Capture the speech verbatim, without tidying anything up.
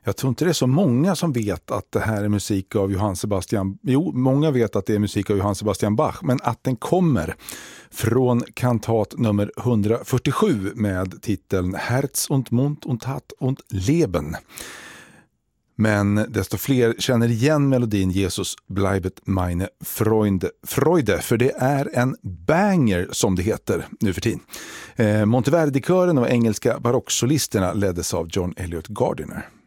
Jag tror inte det är så många som vet att det här är musik av Johann Sebastian... Jo, många vet att det är musik av Johann Sebastian Bach, men att den kommer från kantat nummer hundrafyrtiosju med titeln Herz und Mund und Tat und Leben. Men desto fler känner igen melodin Jesus bleibet meine Freunde, Freude, för det är en banger som det heter nu för tiden. Eh, Monteverdi-kören och engelska barocksolisterna leddes av John Elliot Gardiner.